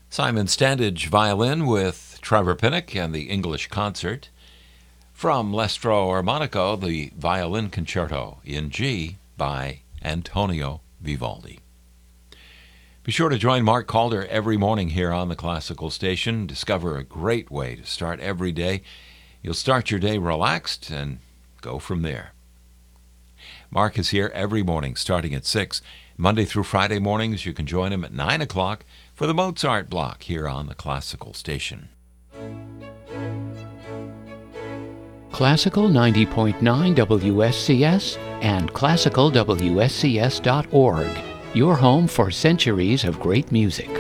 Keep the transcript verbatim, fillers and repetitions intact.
Simon Standage violin with Trevor Pinnock and the English Concert. From L'Estro Armonico, the Violin Concerto in G by Antonio Vivaldi. Be sure to join Mark Calder every morning here on the Classical Station. Discover a great way to start every day. You'll start your day relaxed and go from there. Mark is here every morning starting at six. Monday through Friday mornings, you can join him at nine o'clock for the Mozart block here on the Classical Station. Classical ninety point nine W S C S and classical W S C S dot org. Your home for centuries of great music.